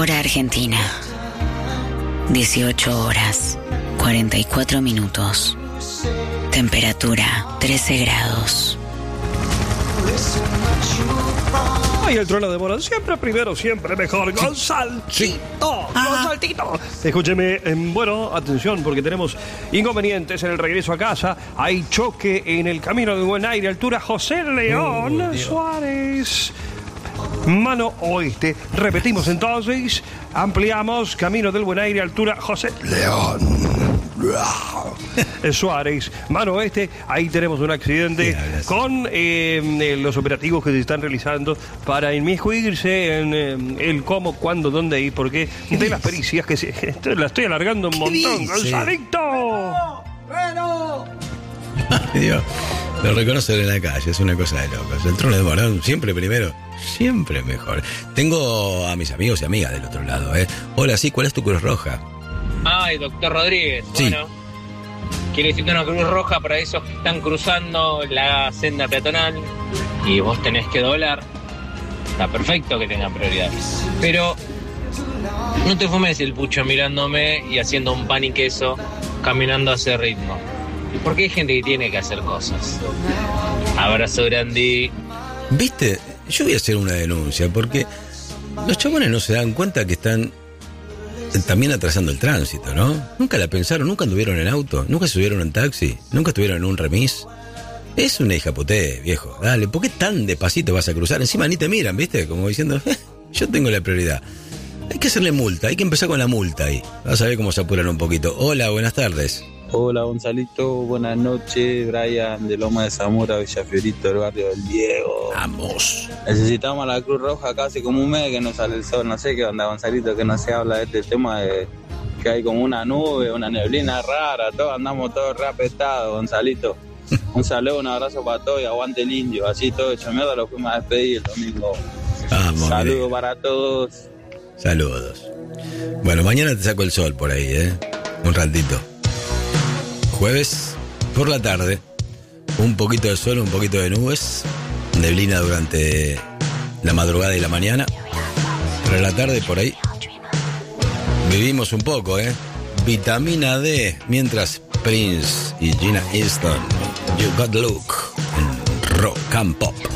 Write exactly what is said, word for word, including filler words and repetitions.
Hora Argentina. dieciocho horas, cuarenta y cuatro minutos. Temperatura trece grados. Ay, el trueno de Morón, siempre primero, siempre mejor. Gonzaltito, Sí. Gonzaltito. Escúcheme, eh, bueno, atención, porque tenemos inconvenientes en el regreso a casa. Hay choque en el camino de Buen Aire, altura José León Oh, Dios. Suárez. Mano oeste. Repetimos entonces, ampliamos, camino del Buen Aire, altura José León Suárez, mano oeste. Ahí tenemos un accidente Sí, hablas. con eh, los operativos que se están realizando para inmiscuirse en eh, el cómo, cuándo, dónde y por qué de las pericias que se, esto la estoy alargando un montón. dice? ¡Gonzalito! Dios, lo reconocen en la calle, es una cosa de locos. El trono de Morón, siempre primero, siempre mejor. Tengo a mis amigos y amigas del otro lado, ¿eh? Hola, sí, ¿cuál es tu Cruz Roja? Ay, doctor Rodríguez. Sí. Bueno, quiere decir una cruz roja para esos que están cruzando la senda peatonal y vos tenés que doblar. Está perfecto que tengan prioridad. Pero no te fumes el pucho mirándome y haciendo un pan y queso, caminando a ese ritmo. Porque hay gente que tiene que hacer cosas. Abrazo grande. ¿Viste? Yo voy a hacer una denuncia porque los chabones no se dan cuenta que están también atrasando el tránsito, ¿no? Nunca la pensaron, nunca anduvieron en auto, nunca subieron en taxi, nunca estuvieron en un remis. Es una hija puté, viejo. Dale, ¿por qué tan despacito vas a cruzar? Encima ni te miran, ¿viste? Como diciendo, eh, yo tengo la prioridad. Hay que hacerle multa, hay que empezar con la multa ahí. Vas a ver cómo se apuran un poquito. Hola, buenas tardes. Hola Gonzalito, buenas noches, Brian de Loma de Zamora, Villafiorito, el barrio del Diego. Vamos. Necesitamos la Cruz Roja acá hace como un mes que no sale el sol, no sé qué onda Gonzalito, que no se habla de este tema de que hay como una nube, una neblina rara, todos andamos todos reapestados, Gonzalito. Un saludo, un abrazo para todos y aguante el indio, así todo hecho mierda lo fuimos a despedir el domingo. Vamos. Saludos mire. para todos. Saludos. Bueno, mañana te saco el sol por ahí, ¿eh? Un ratito. Jueves por la tarde, un poquito de sol, un poquito de nubes, neblina durante la madrugada y la mañana, pero en la tarde por ahí vivimos un poco, ¿eh? Vitamina D, mientras Prince y Gina Easton, You Got Look, en Rock and Pop.